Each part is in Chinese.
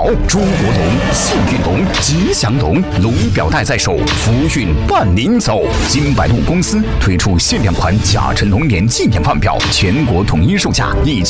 表，中国龙，幸运龙，吉祥龙，龙表带在手，福运伴您走。金百路公司推出限量款甲辰龙年纪念腕表，全国统一售价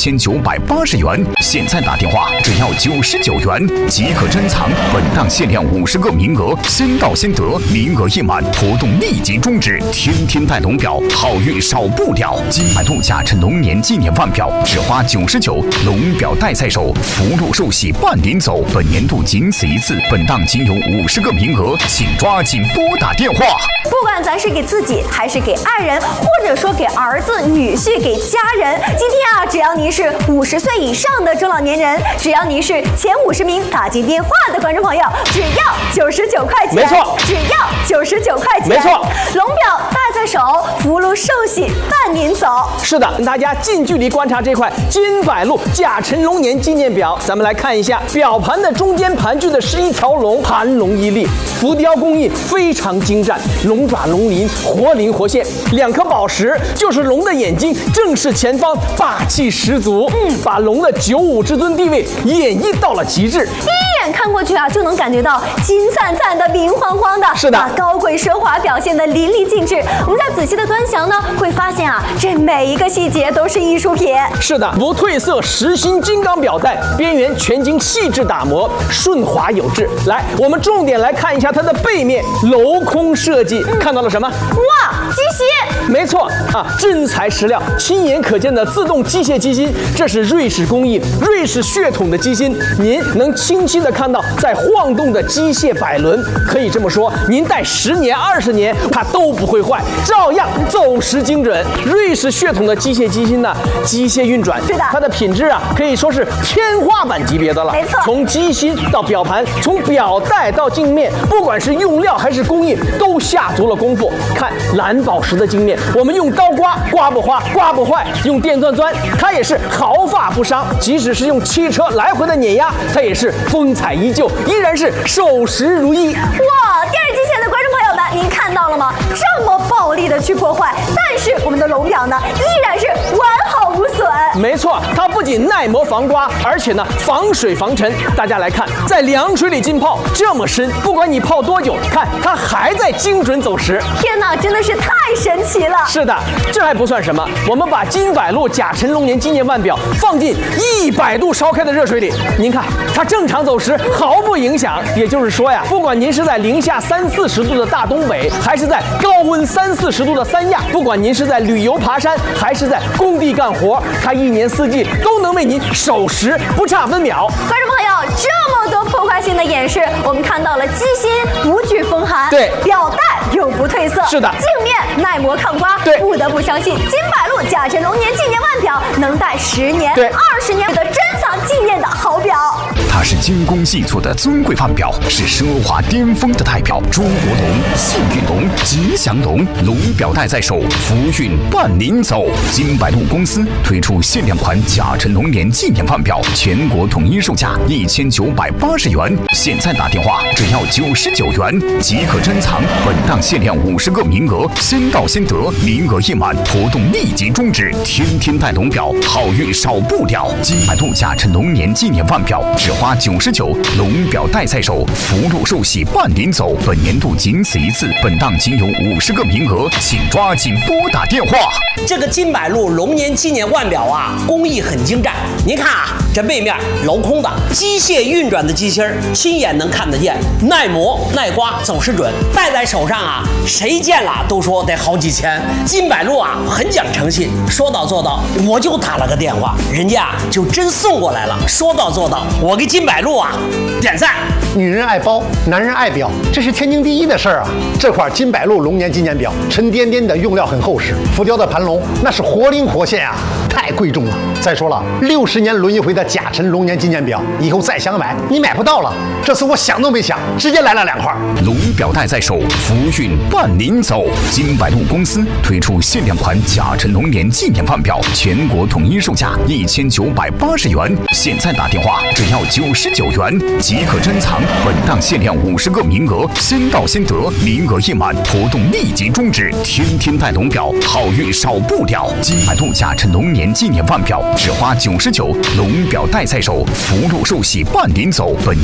1980元，现在打电话只要99元即可珍藏。本档限量50个名额，先到先得，名额一满，活动立即终止。天天戴龙表，好运少不了。金百路甲辰龙年纪念腕表只花99，龙表带在手，福禄寿喜伴您走。本年度仅此一次，本档仅有50个名额，请抓紧拨打电话。 不管咱是给自己，还是给爱人，或者说给儿子、女婿、给家人，今天啊，只要您是50岁以上的中老年人，只要您是前50名打进电话的观众朋友，只要99块钱， 没错， 只要99块钱， 没错。 龙表戴在手，福禄寿喜伴您走。 是的，大家近距离观察这块金百路甲辰龙年纪念表，咱们来看一下，表盘的中间盘踞的是一条龙，盘龙屹立，浮雕工艺非常精湛，龙爪龙鳞活灵活现，2颗宝石就是龙的眼睛，正是前方，霸气十足。把龙的95至尊地位演绎到了极致。 一眼看过去啊，就能感觉到金灿灿的、明晃晃的， 是的， 把高贵奢华表现得淋漓尽致。我们再仔细的端详呢，会发现啊，这每一个细节都是艺术品。 是的，不褪色实心金刚表带，边缘全经细致打磨，顺滑有致。来，我们重点来看一下它的背面镂空设计，看到了什么？ 哇，机芯！ 没错啊，真材实料，亲眼可见的自动机械机芯，这是瑞士工艺、瑞士血统的机芯，您能清晰的看到在晃动的机械摆轮，可以这么说，您戴10年、20年，它都不会坏，照样走时精准。瑞士血统的机械机芯呢，机械运转， 是的， 它的品质啊，可以说是天花板级别的了。 没错， 从机芯到表盘，从表带到镜面，不管是用料还是工艺，都下足了功夫。看蓝宝石的镜面，我们用刀刮，刮不花，刮不坏；用电钻钻，它也是毫发不伤。即使是用汽车来回的碾压，它也是风采依旧，依然是守时如一。 哇，电视机前的观众朋友们，您看到了吗？这么暴力的去破坏，但是我们的龙表呢，依然是完好无损。 没错，它不仅耐磨防刮，而且呢防水防尘。大家来看，在凉水里浸泡这么深，不管你泡多久，看它还在精准走时。 天哪，真的是太神奇了！ 是的，这还不算什么，我们把金百路甲辰龙年纪念腕表放进100度烧开的热水里，您看它正常走时毫不影响。也就是说呀，不管您是在零下30-40度的大东北，还是在高温30-40度的三亚，不管您是在旅游爬山，还是在工地干活，它1年4季都能为您守时，不差分秒。 观众朋友，这么多破坏性的演示，我们看到了机芯不惧风寒， 对， 表带永不褪色， 是的， 镜面耐磨抗刮， 对， 不得不相信金百路甲辰龙年纪念腕表能戴10年、 对 20年的珍藏纪念的好表。 它是精工细作的尊贵腕表，是奢华巅峰的代表。中国龙，幸运龙，吉祥龙，龙表带在手，福运伴您走。金百路公司推出限量款甲辰龙年纪念腕表，全国统一售价1980元，现在打电话只要99元即可珍藏。本档限量50个名额，先到先得，名额一满，活动立即终止。天天戴龙表，好运少不了。金百路甲辰龙年纪念腕表只花99，龙表带在手，福禄寿喜伴您走。本年度仅此一次，本档仅有50个名额，请抓紧拨打电话。 这个金百路龙年纪念腕表啊，工艺很精湛。您看啊，这背面镂空的机械运转的机芯儿，亲眼能看得见，耐磨耐刮，走时准。戴在手上啊，谁见了都说得好几千。金百路啊，很讲诚信，说到做到。我就打了个电话，人家就真送过来了，说到做到。我给金百路啊点赞。 女人爱包，男人爱表，这是天经地义的事儿啊。这块金百路龙年纪念表，沉甸甸的，用料很厚实，浮雕的盘龙那是活灵活现啊，太贵重了。再说了，60年轮一回的甲辰龙年纪念表，以后再想买你买不到了。这次我想都没想，直接来了2块。 龙表带在手，福运伴您走。金百路公司推出限量款甲辰龙年纪念腕表，全国统一售价1980元，现在打电话只要99元即可珍藏。本档限量50个名额，先到先得，名额一满，活动立即终止。天天戴龙表，好运少不了。金百路甲辰龙年纪念腕表只花99，龙表带在手，福禄寿喜伴您走。本